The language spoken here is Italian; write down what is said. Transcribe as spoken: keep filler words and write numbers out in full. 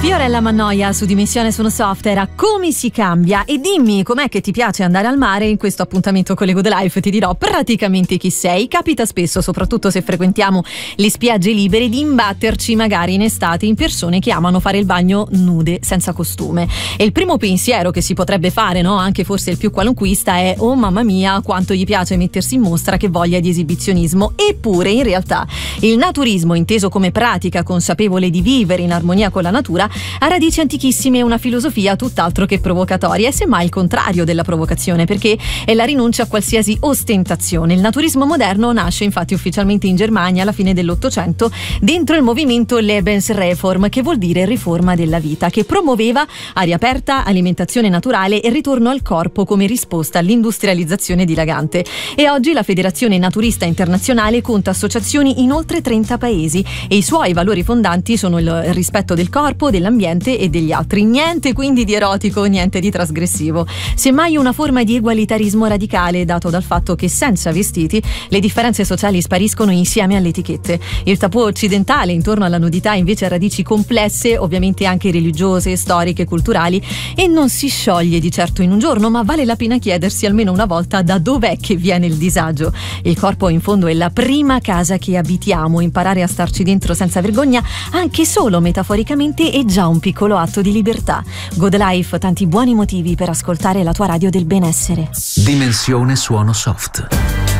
Fiorella Mannoia su Dimensione Suono Soft era Come si cambia. E dimmi com'è che ti piace andare al mare in questo appuntamento con le Good Life. Ti dirò praticamente chi sei. Capita spesso, soprattutto se frequentiamo le spiagge libere, di imbatterci magari in estate in persone che amano fare il bagno nude, senza costume. E il primo pensiero che si potrebbe fare, no, anche forse il più qualunquista, è: oh mamma mia, quanto gli piace mettersi in mostra, che voglia di esibizionismo. Eppure in realtà il naturismo, inteso come pratica consapevole di vivere in armonia con la natura, ha radici antichissime e una filosofia tutt'altro che provocatoria, e semmai il contrario della provocazione, perché è la rinuncia a qualsiasi ostentazione. Il naturismo moderno nasce infatti ufficialmente in Germania alla fine dell'Ottocento dentro il movimento Lebensreform, che vuol dire riforma della vita, che promuoveva aria aperta, alimentazione naturale e ritorno al corpo come risposta all'industrializzazione dilagante. E oggi la Federazione Naturista Internazionale conta associazioni in oltre trenta paesi e i suoi valori fondanti sono il rispetto del corpo, dell'ambiente e degli altri. Niente quindi di erotico, niente di trasgressivo, semmai una forma di egualitarismo radicale dato dal fatto che senza vestiti le differenze sociali spariscono insieme alle etichette. Il tabù occidentale intorno alla nudità invece ha radici complesse, ovviamente anche religiose, storiche, culturali, e non si scioglie di certo in un giorno, ma vale la pena chiedersi almeno una volta da dov'è che viene il disagio. Il corpo in fondo è la prima casa che abitiamo, imparare a starci dentro senza vergogna, anche solo metaforicamente, è già un piccolo atto di libertà. Good Life, tanti buoni motivi per ascoltare la tua radio del benessere. Dimensione Suono Soft.